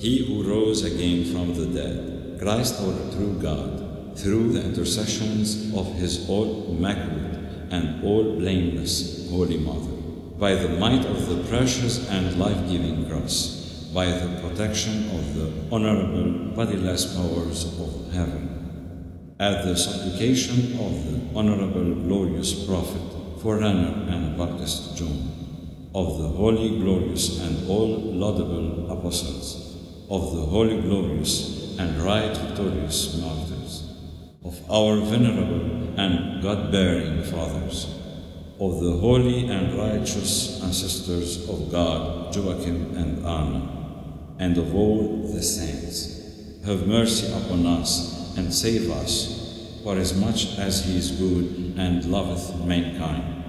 he who rose again from the dead, Christ our true God, through the intercessions of his all immaculate and all blameless Holy Mother, by the might of the precious and life-giving cross, by the protection of the honorable bodiless powers of heaven, at the supplication of the honorable glorious prophet, forerunner and Baptist John, of the holy glorious and all laudable apostles, of the holy glorious and right victorious martyrs, of our venerable and God-bearing fathers, of the holy and righteous ancestors of God, Joachim and Anna, and of all the saints. Have mercy upon us and save us, for as much as he is good and loveth mankind.